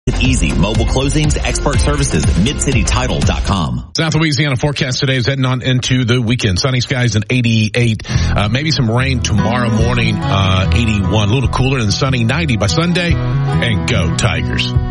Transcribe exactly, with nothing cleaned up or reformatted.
Easy mobile closings, expert services, mid city title dot com. South Louisiana forecast today is heading on into the weekend. Sunny skies and eighty-eight. Uh, maybe some rain tomorrow morning, uh, eighty-one. A little cooler and sunny, ninety by Sunday. And go Tigers.